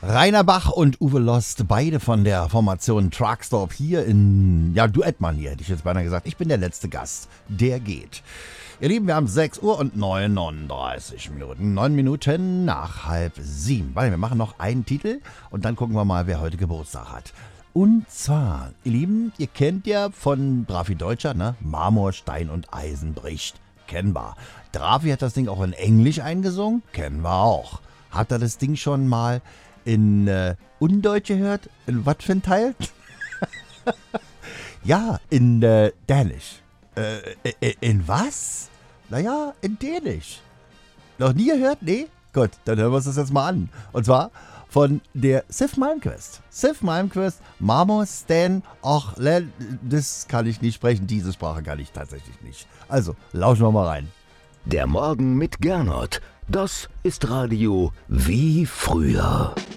Rainer Bach und Uwe Lost, beide von der Formation Truckstop hier in, Duettmann hier, hätte ich jetzt beinahe gesagt. Ich bin der letzte Gast, der geht. Ihr Lieben, wir haben 6 Uhr und 39 Minuten, 9 Minuten nach 6:30. Warte, wir machen noch einen Titel und dann gucken wir mal, wer heute Geburtstag hat. Und zwar, ihr Lieben, ihr kennt ja von Drafi Deutscher, ne? Marmor, Stein und Eisen bricht. Kennen wir. Drafi hat das Ding auch in Englisch eingesungen, kennen wir auch. Habt ihr das Ding schon mal in Undeutsch gehört? In was für ein Teil? Ja, in Dänisch. In was? Naja, in Dänisch. Noch nie gehört? Nee? Gut, dann hören wir uns das jetzt mal an. Und zwar von der Sif Malmquist. Sif Malmquist, Marmor, Stan, das kann ich nicht sprechen. Diese Sprache kann ich tatsächlich nicht. Also, lauschen wir mal rein. Der Morgen mit Gernot. Das ist Radio wie früher.